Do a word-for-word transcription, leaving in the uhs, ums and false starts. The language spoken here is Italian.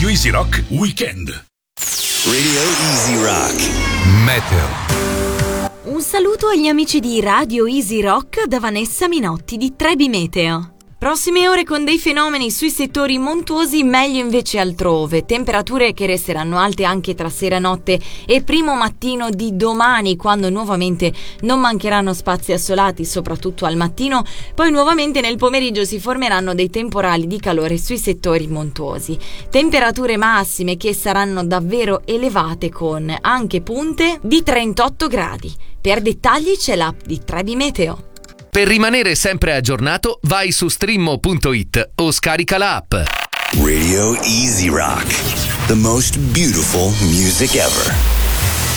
Radio Easy Rock Weekend. Radio Easy Rock Meteo. Un saluto agli amici di Radio Easy Rock da Vanessa Minotti di Trebi Meteo. Prossime ore con dei fenomeni sui settori montuosi, meglio invece altrove. Temperature che resteranno alte anche tra sera e notte e primo mattino di domani, quando nuovamente non mancheranno spazi assolati, soprattutto al mattino. Poi nuovamente nel pomeriggio si formeranno dei temporali di calore sui settori montuosi. Temperature massime che saranno davvero elevate, con anche punte di trentotto gradi. Per dettagli c'è l'app di Trebi Meteo. Per rimanere sempre aggiornato, vai su streammo punto it o scarica la app. Radio Easy Rock, the most beautiful music ever.